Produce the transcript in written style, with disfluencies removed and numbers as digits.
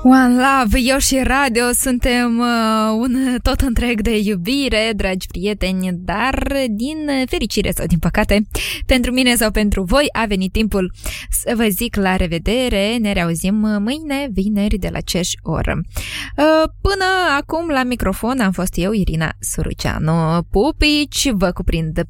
One Love, eu și Radio suntem un tot întreg de iubire, dragi prieteni, dar din fericire sau din păcate, pentru mine sau pentru voi a venit timpul să vă zic la revedere. Ne reauzim mâine, vineri, de la aceeași oră. Până acum la microfon am fost eu, Irina Suruceanu. Pupici, vă cuprind